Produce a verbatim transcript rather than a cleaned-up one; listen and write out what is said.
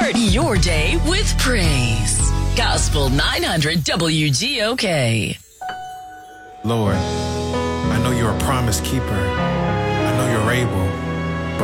Start your day with praise. Gospel nine hundred W G O K. Lord, I know you're a promise keeper. I know you're able.